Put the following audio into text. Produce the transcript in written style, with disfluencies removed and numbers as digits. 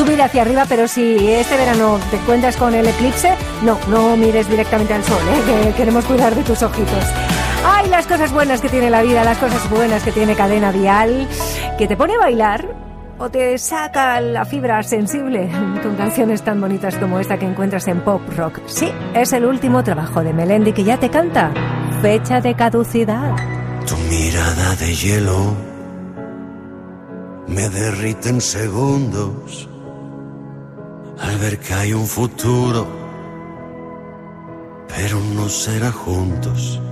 subir hacia arriba, pero si este verano te encuentras con el eclipse, no mires directamente al sol, que queremos cuidar de tus ojitos. ¡Ay, las cosas buenas que tiene la vida, las cosas buenas que tiene Cadena Dial, que te pone a bailar o te saca la fibra sensible con canciones tan bonitas como esta que encuentras en Pop Rock? Sí, es el último trabajo de Melendi que ya te canta Fecha de caducidad. Tu mirada de hielo me derrite en segundos al ver que hay un futuro, pero no será juntos.